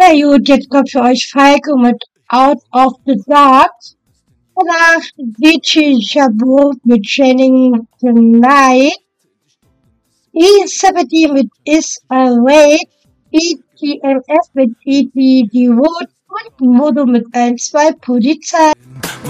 Ja gut, jetzt kommt für euch Falco mit Out of the Dark. Danach DJ Chabot mit Channing Tonight. E70 mit Is Awake. ETMF mit E.T. Die Road und Modo mit 1-2 Polizei.